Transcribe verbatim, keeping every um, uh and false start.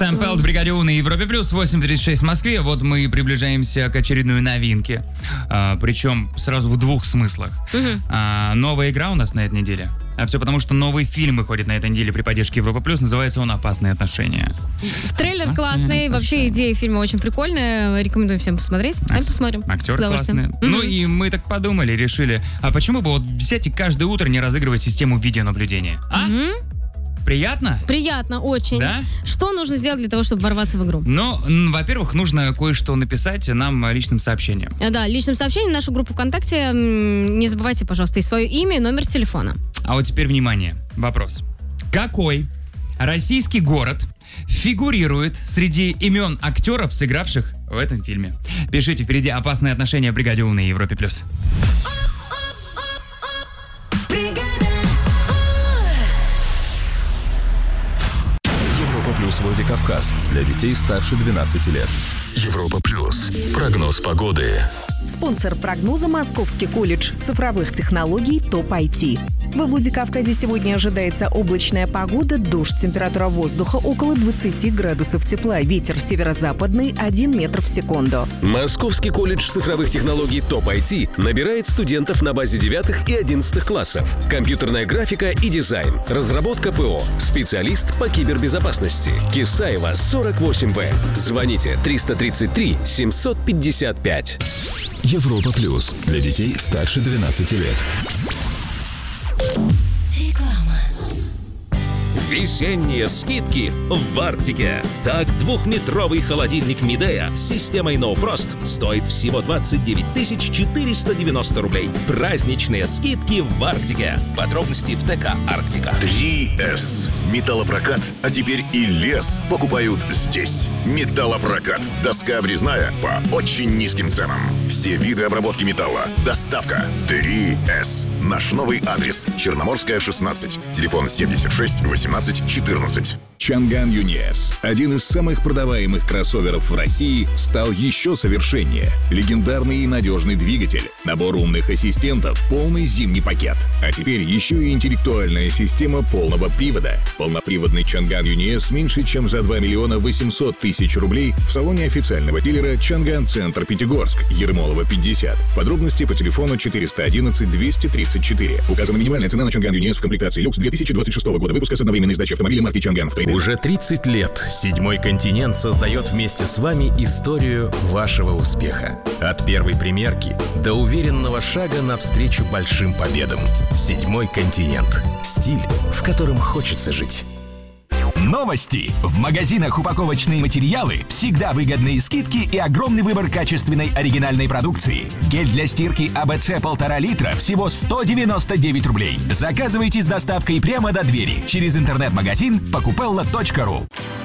Сэм Пелл в бригаде У на Европе плюс, восемь тридцать шесть в Москве. Вот мы приближаемся к очередной новинке. А, причем сразу в двух смыслах. Угу. А, новая игра у нас на этой неделе. А все потому, что новый фильм выходит на этой неделе при поддержке Европа плюс. Называется он «Опасные отношения». Трейлер Опасные классный. отношения. Вообще идея фильма очень прикольная. Рекомендую всем посмотреть. Сами Ак- посмотрим. Актеры С удовольствием. классные. Ну и мы так подумали, решили, а почему бы вот взять и каждое утро не разыгрывать систему видеонаблюдения? А? Мгм. Приятно? Приятно, очень. Да? Что нужно сделать для того, чтобы ворваться в игру? Ну, м, во-первых, нужно кое-что написать нам личным сообщением. А, Да, личным сообщением в нашу группу ВКонтакте. М, Не забывайте, пожалуйста, и свое имя, и номер телефона. А вот теперь внимание, вопрос. Какой российский город фигурирует среди имен актеров, сыгравших в этом фильме? Пишите, впереди «Опасные отношения» в бригаде У на Европе плюс. Европа плюс Владикавказ. Для детей старше двенадцати лет. Европа плюс. Прогноз погоды. Спонсор прогноза — Московский колледж цифровых технологий ТОП ай ти. Во Владикавказе сегодня ожидается облачная погода, дождь, температура воздуха около двадцати градусов тепла, ветер северо-западный один метр в секунду. Московский колледж цифровых технологий ТОП ай ти набирает студентов на базе девятых и одиннадцатых классов. Компьютерная графика и дизайн, разработка ПО, специалист по кибербезопасности. Кисаева, сорок восемь вэ. Звоните триста тридцать три семьсот пятьдесят пять. Европа плюс. Для детей старше двенадцати лет. Весенние скидки в Арктике. Так, двухметровый холодильник Midea с системой No Frost стоит всего двадцать девять тысяч четыреста девяносто рублей. Праздничные скидки в Арктике. Подробности в ТК Арктика. три эс. Металлопрокат, а теперь и лес покупают здесь. Металлопрокат. Доска обрезная по очень низким ценам. Все виды обработки металла. Доставка. три эс. Наш новый адрес. Черноморская, шестнадцать. Телефон семьдесят шесть восемнадцать четырнадцать. Чанган Юниес, один из самых продаваемых кроссоверов в России, стал еще совершеннее. Легендарный и надежный двигатель, набор умных ассистентов, полный зимний пакет. А теперь еще и интеллектуальная система полного привода. Полноприводный Чанган Юниес меньше, чем за два миллиона восемьсот тысяч рублей в салоне официального дилера Чанган Центр Пятигорск, Ермолова, пятьдесят. Подробности по телефону четыреста одиннадцать двести тридцать четыре. Указана минимальная цена на Чанган Юниес в комплектации люкс две тысячи двадцать шестого года выпуска с одновременной сдачей автомобиля марки Чанган в трейд. Уже тридцать лет «Седьмой континент» создает вместе с вами историю вашего успеха. От первой примерки до уверенного шага навстречу большим победам. «Седьмой континент». Стиль, в котором хочется жить. Новости. В магазинах упаковочные материалы всегда выгодные скидки и огромный выбор качественной оригинальной продукции. Гель для стирки а бэ цэ полтора литра всего сто девяносто девять рублей. Заказывайте с доставкой прямо до двери через интернет-магазин покупелла точка ру.